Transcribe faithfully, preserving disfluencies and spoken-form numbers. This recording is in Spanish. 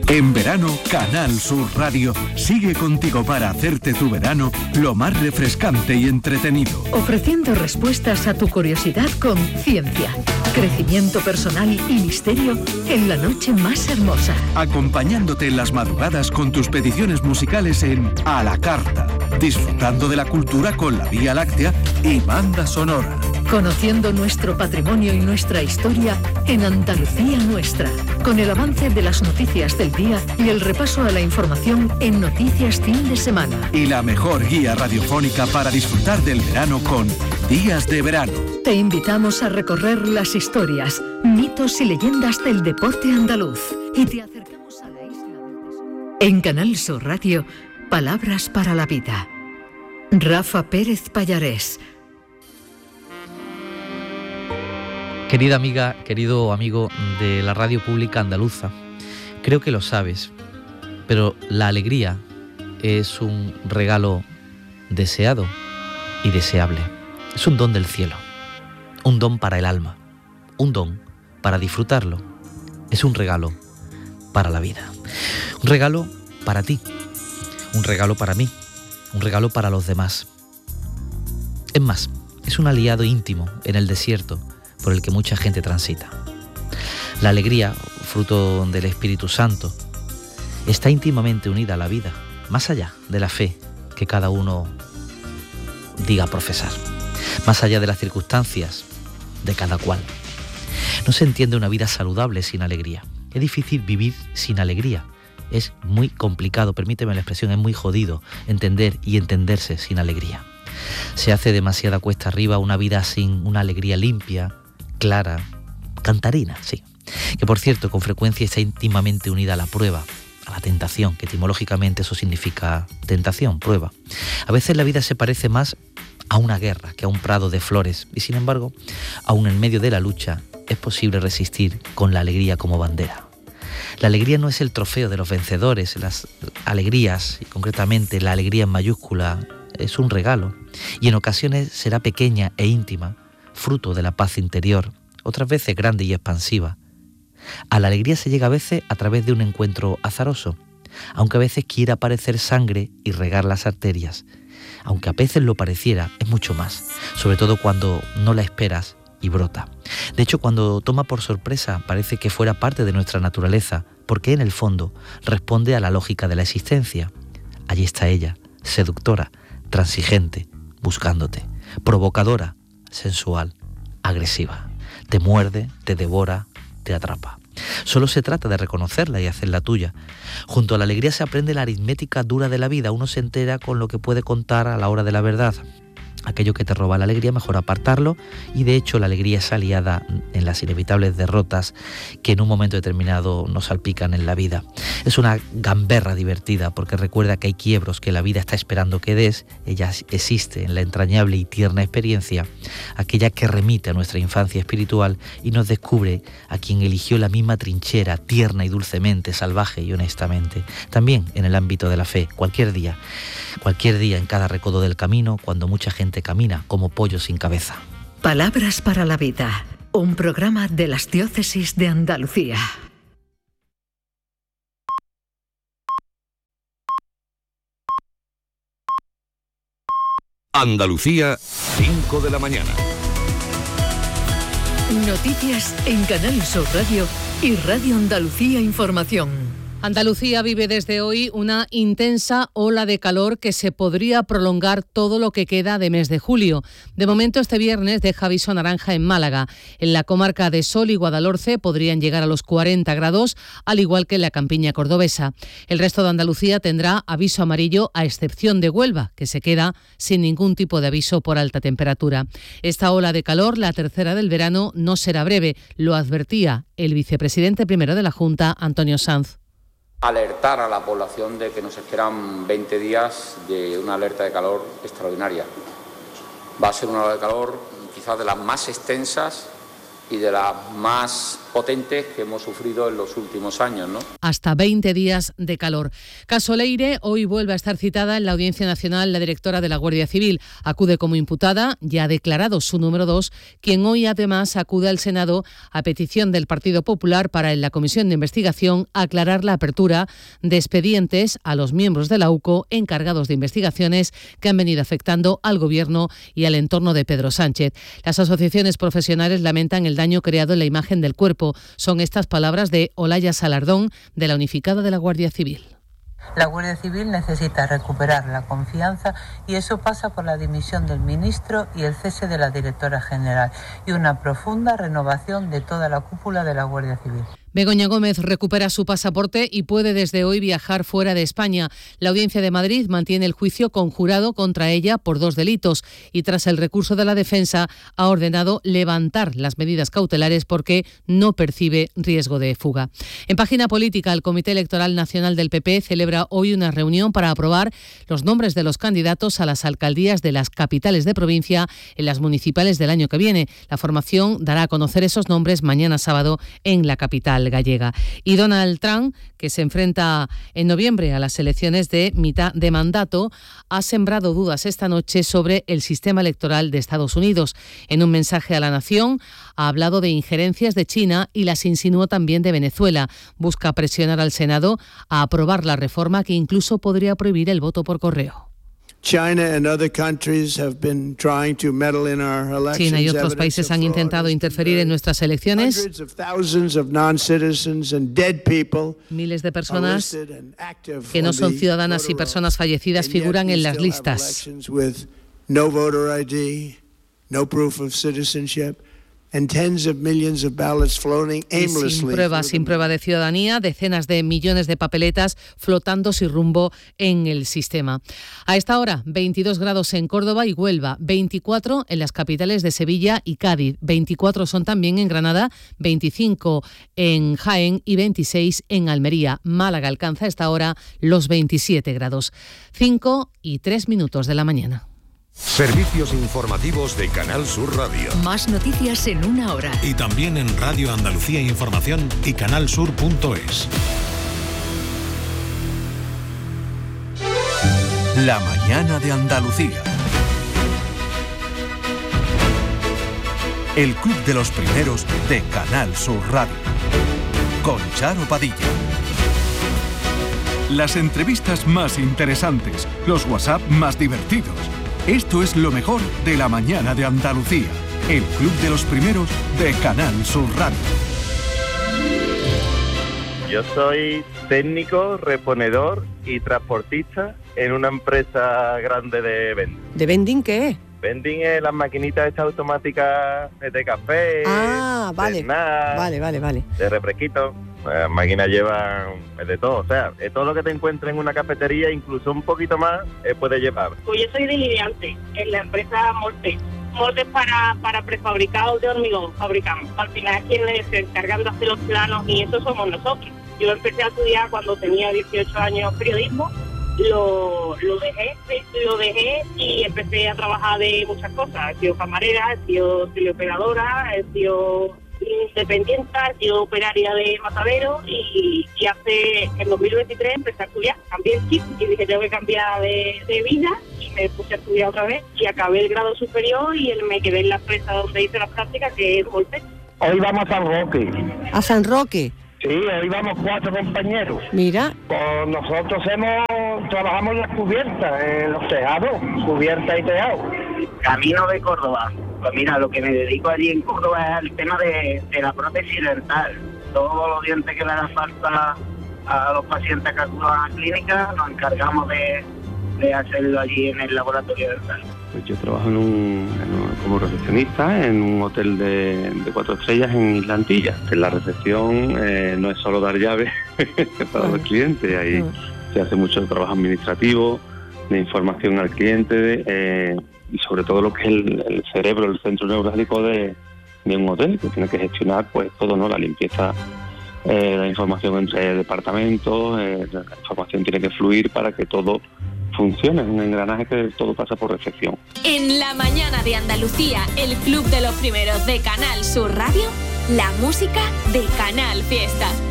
En verano, Canal Sur Radio sigue contigo para hacerte tu verano lo más refrescante y entretenido. Ofreciendo respuestas a tu curiosidad con ciencia, crecimiento personal y misterio en la noche más hermosa. Acompañándote en las madrugadas con tus peticiones musicales en A la Carta. Disfrutando de la cultura con la Vía Láctea y banda sonora. Conociendo nuestro patrimonio y nuestra historia en Andalucía Nuestra, con el avance de las noticias del día y el repaso a la información en Noticias Fin de Semana. Y la mejor guía radiofónica para disfrutar del verano con Días de Verano. Te invitamos a recorrer las historias, mitos y leyendas del deporte andaluz y te acercamos a la isla del Tesoro. En Canal Sur Radio, Palabras para la Vida. Rafa Pérez Pallarés. Querida amiga, querido amigo de la radio pública andaluza, creo que lo sabes, pero la alegría es un regalo deseado y deseable. Es un don del cielo, un don para el alma, un don para disfrutarlo. Es un regalo para la vida, un regalo para ti, un regalo para mí, un regalo para los demás. Es más, es un aliado íntimo en el desierto por el que mucha gente transita. La alegría, fruto del Espíritu Santo, está íntimamente unida a la vida, más allá de la fe que cada uno diga profesar, más allá de las circunstancias de cada cual. No se entiende una vida saludable sin alegría. Es difícil vivir sin alegría. Es muy complicado, permíteme la expresión, es muy jodido entender y entenderse sin alegría. Se hace demasiada cuesta arriba una vida sin una alegría limpia, clara, cantarina, sí. Que por cierto, con frecuencia está íntimamente unida a la prueba, a la tentación, que etimológicamente eso significa tentación, prueba. A veces la vida se parece más a una guerra que a un prado de flores y sin embargo, aún en medio de la lucha, es posible resistir con la alegría como bandera. La alegría no es el trofeo de los vencedores, las alegrías, y concretamente la alegría en mayúscula, es un regalo y en ocasiones será pequeña e íntima, fruto de la paz interior, otras veces grande y expansiva. A la alegría se llega a veces a través de un encuentro azaroso, aunque a veces quiera parecer sangre y regar las arterias. Aunque a veces lo pareciera, es mucho más, sobre todo cuando no la esperas y brota. De hecho, cuando toma por sorpresa, parece que fuera parte de nuestra naturaleza, porque en el fondo responde a la lógica de la existencia. Allí está ella, seductora, transigente, buscándote, provocadora, sensual, agresiva. Te muerde, te devora, te atrapa. Solo se trata de reconocerla y hacerla tuya. Junto a la alegría se aprende la aritmética dura de la vida. Uno se entera con lo que puede contar a la hora de la verdad. Aquello que te roba la alegría, mejor apartarlo, y de hecho la alegría es aliada en las inevitables derrotas que en un momento determinado nos salpican en la vida. Es una gamberra divertida porque recuerda que hay quiebros que la vida está esperando que des. Ella existe en la entrañable y tierna experiencia, aquella que remite a nuestra infancia espiritual y nos descubre a quien eligió la misma trinchera, tierna y dulcemente, salvaje y honestamente. También en el ámbito de la fe, cualquier día, cualquier día en cada recodo del camino, cuando mucha gente camina como pollo sin cabeza. Palabras para la Vida, un programa de las diócesis de Andalucía. Andalucía, cinco de la mañana. Noticias en Canal Sur Radio y Radio Andalucía Información. Andalucía vive desde hoy una intensa ola de calor que se podría prolongar todo lo que queda de mes de julio. De momento, este viernes deja aviso naranja en Málaga. En la comarca de Sol y Guadalhorce podrían llegar a los cuarenta grados, al igual que en la campiña cordobesa. El resto de Andalucía tendrá aviso amarillo, a excepción de Huelva, que se queda sin ningún tipo de aviso por alta temperatura. Esta ola de calor, la tercera del verano, no será breve, lo advertía el vicepresidente primero de la Junta, Antonio Sanz. Alertar a la población de que nos esperan veinte días de una alerta de calor extraordinaria. Va a ser una ola de calor quizás de las más extensas y de las más potentes que hemos sufrido en los últimos años, ¿no? Hasta veinte días de calor. Caso Leire, hoy vuelve a estar citada en la Audiencia Nacional la directora de la Guardia Civil. Acude como imputada, ya ha declarado su número dos, quien hoy además acude al Senado a petición del Partido Popular para en la Comisión de Investigación aclarar la apertura de expedientes a los miembros de la U C O encargados de investigaciones que han venido afectando al Gobierno y al entorno de Pedro Sánchez. Las asociaciones profesionales lamentan el daño creado en la imagen del cuerpo. Son estas palabras de Olaya Salardón, de la Unificada de la Guardia Civil. La Guardia Civil necesita recuperar la confianza y eso pasa por la dimisión del ministro y el cese de la directora general y una profunda renovación de toda la cúpula de la Guardia Civil. Begoña Gómez recupera su pasaporte y puede desde hoy viajar fuera de España. La Audiencia de Madrid mantiene el juicio conjurado contra ella por dos delitos y tras el recurso de la defensa ha ordenado levantar las medidas cautelares porque no percibe riesgo de fuga. En página política, el Comité Electoral Nacional del P P celebra hoy una reunión para aprobar los nombres de los candidatos a las alcaldías de las capitales de provincia en las municipales del año que viene. La formación dará a conocer esos nombres mañana sábado en la capital gallega. Y Donald Trump, que se enfrenta en noviembre a las elecciones de mitad de mandato, ha sembrado dudas esta noche sobre el sistema electoral de Estados Unidos. En un mensaje a la nación ha hablado de injerencias de China y las insinuó también de Venezuela. Busca presionar al Senado a aprobar la reforma que incluso podría prohibir el voto por correo. China y otros países han intentado interferir en nuestras elecciones. Miles de personas que no son ciudadanas y personas fallecidas figuran en las listas. And tens of millions of ballots floating aimlessly. Sin prueba, sin prueba de ciudadanía, decenas de millones de papeletas flotando sin rumbo en el sistema. A esta hora, veintidós grados en Córdoba y Huelva, veinticuatro en las capitales de Sevilla y Cádiz, veinticuatro son también en Granada, veinticinco en Jaén y veintiséis en Almería. Málaga alcanza a esta hora los veintisiete grados. cinco y tres minutos de la mañana. Servicios informativos de Canal Sur Radio. Más noticias en una hora. Y también en Radio Andalucía Información y canal sur punto es. La mañana de Andalucía. El club de los primeros de Canal Sur Radio. Con Charo Padilla. Las entrevistas más interesantes, los WhatsApp más divertidos. Esto es lo mejor de la mañana de Andalucía, el club de los primeros de Canal Sur Radio. Yo soy técnico, reponedor y transportista en una empresa grande de vending. ¿De vending qué es? Vending es las maquinitas estas automáticas de café, ah, vale, de snack, vale, vale, vale, de refresquitos. Las máquinas llevan de todo, o sea, todo lo que te encuentres en una cafetería, incluso un poquito más, eh, puede llevar. Pues yo soy delineante en la empresa Moldes. Moldes para, para prefabricados de hormigón fabricamos. Al final quienes se encargan de hacer los planos y eso somos nosotros. Yo empecé a estudiar cuando tenía dieciocho años periodismo, lo, lo dejé, lo dejé y empecé a trabajar de muchas cosas. He sido camarera, he sido teleoperadora, he sido independiente, yo operaria de matadero y, y hace en dos mil veintitrés empecé a estudiar, cambié el chip y dije tengo que cambiar de, de vida y me puse a estudiar otra vez y acabé el grado superior y me quedé en la empresa donde hice las prácticas, que es Voltec. Hoy vamos a San Roque. ¿A San Roque? Sí, hoy vamos cuatro compañeros. Mira. Pues nosotros hemos trabajamos en las cubiertas, en los tejados, cubiertas y tejados. Camino de Córdoba. Pues mira, lo que me dedico allí en Córdoba es el tema de, de la prótesis dental. Todos los dientes que le dan falta a los pacientes que acuden a la clínica, nos encargamos de, de hacerlo allí en el laboratorio dental. Pues yo trabajo en un, en un, como recepcionista en un hotel de, de cuatro estrellas en Isla Antilla. En la recepción eh, no es solo dar llaves para uh-huh. los clientes, ahí uh-huh. se hace mucho trabajo administrativo, de información al cliente, eh, y sobre todo lo que es el, el cerebro, el centro neurálgico de, de un hotel, que tiene que gestionar pues todo, ¿no? La limpieza, eh, la información entre departamentos, eh, la información tiene que fluir para que todo funcione, es un engranaje que todo pasa por recepción. En la mañana de Andalucía, el club de los primeros de Canal Sur Radio la música de Canal Fiesta.